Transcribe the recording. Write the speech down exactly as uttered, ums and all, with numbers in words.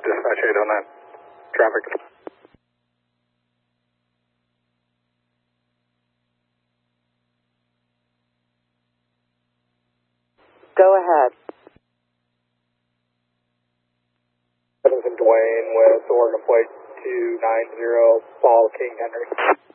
dispatch eight oh nine. Traffic. Go ahead. Evanston Dwayne with Oregon plate two nine zero, Paul King Henry.